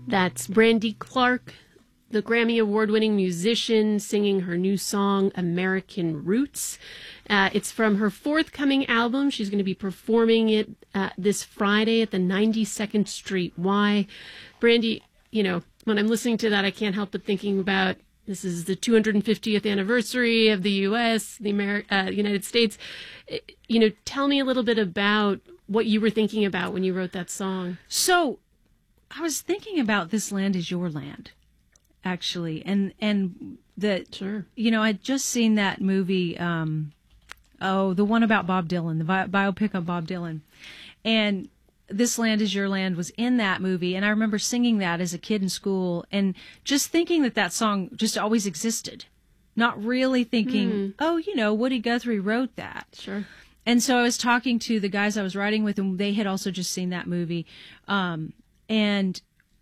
That's Brandy Clark, the Grammy Award-winning musician, singing her new song, American Roots. It's from her forthcoming album. She's going to be performing it this Friday at the 92nd Street Y. Brandy, you know, when I'm listening to that, I can't help but thinking about this is the 250th anniversary of the U.S., the United States. You know, tell me a little bit about what you were thinking about when you wrote that song. So I was thinking about This Land Is Your Land, actually, and that, Sure. You know, I'd just seen that movie, the one about Bob Dylan, the biopic on Bob Dylan, and This Land Is Your Land was in that movie, and I remember singing that as a kid in school, and just thinking that song just always existed, not really thinking, Woody Guthrie wrote that. Sure. And so I was talking to the guys I was writing with, and they had also just seen that movie, and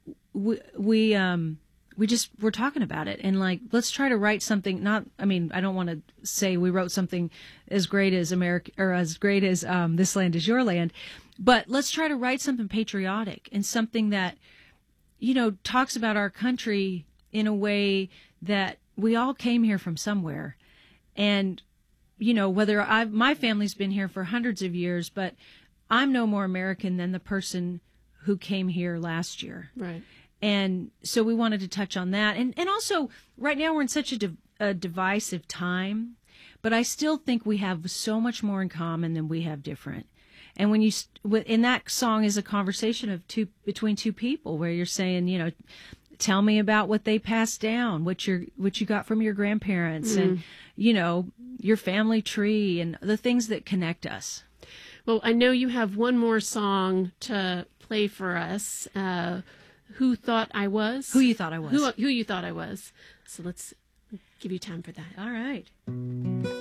we just were talking about it, and like, let's try to write something. I don't want to say we wrote something as great as America or as great as This Land Is Your Land, but let's try to write something patriotic and something that, you know, talks about our country in a way that we all came here from somewhere, and you know, whether my family's been here for hundreds of years, but I'm no more American than the person who came here last year. Right. And so we wanted to touch on that. And also, right now we're in such a divisive time, but I still think we have so much more in common than we have different. And when in that song is a conversation between two people where you're saying, you know, tell me about what they passed down, what you got from your grandparents, and, you know, your family tree and the things that connect us. Well, I know you have one more song to play for us. Who Thought I Was? Who You Thought I Was. Who You Thought I Was. So let's give you time for that. All right.